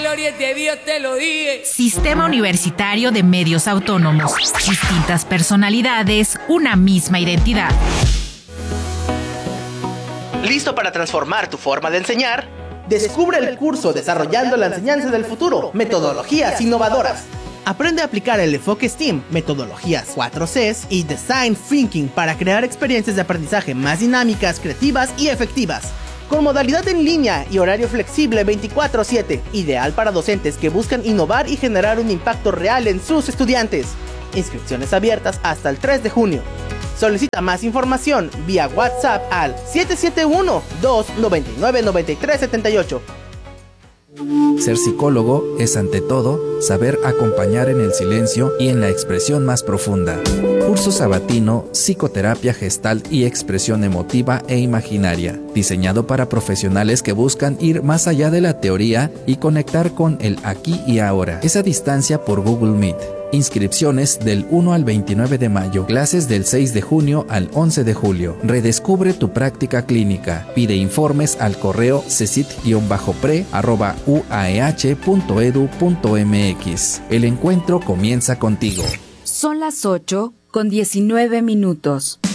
gloria de Dios, te lo dije. Sistema Universitario de Medios Autónomos. Distintas personalidades, una misma identidad. ¿Listo para transformar tu forma de enseñar? Descubre el curso Desarrollando la Enseñanza del Futuro, Metodologías Innovadoras. Aprende a aplicar el enfoque STEAM, metodologías 4Cs y Design Thinking para crear experiencias de aprendizaje más dinámicas, creativas y efectivas. Con modalidad en línea y horario flexible 24/7, ideal para docentes que buscan innovar y generar un impacto real en sus estudiantes. Inscripciones abiertas hasta el 3 de junio. Solicita más información vía WhatsApp al 771-299-9378. Ser psicólogo es ante todo saber acompañar en el silencio y en la expresión más profunda. Curso sabatino, psicoterapia gestalt y expresión emotiva e imaginaria, diseñado para profesionales que buscan ir más allá de la teoría y conectar con el aquí y ahora. Es a distancia por Google Meet. Inscripciones del 1 al 29 de mayo, clases del 6 de junio al 11 de julio. Redescubre tu práctica clínica. Pide informes al correo cesit-pre@uaeh.edu.mx. El encuentro comienza contigo. Son las 8:19.